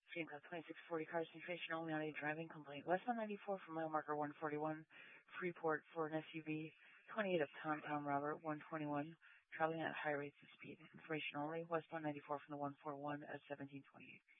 Jane Code 2640 cars, information only on a driving complaint. Westbound 94 from mile marker 141, Freeport for an SUV, 28 of Tom Robert 121, traveling at high rates of speed. Information only, westbound 94 from the 141 at 1728.